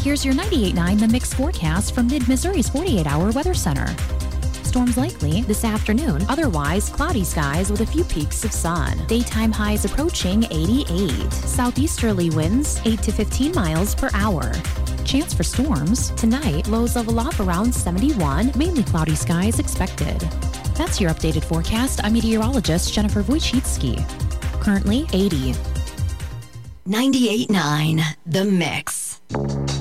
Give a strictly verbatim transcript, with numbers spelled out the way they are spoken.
Here's your ninety-eight point nine The Mix forecast from Mid-Missouri's forty-eight hour Weather Center. Storms likely this afternoon, otherwise cloudy skies with a few peaks of sun. Daytime highs approaching eighty-eight. Southeasterly winds eight to fifteen miles per hour. Chance for storms tonight, lows level off around seventy-one, mainly cloudy skies expected. That's your updated forecast. I'm meteorologist Jennifer Wojcicki. Currently eighty. ninety-eight point nine The Mix.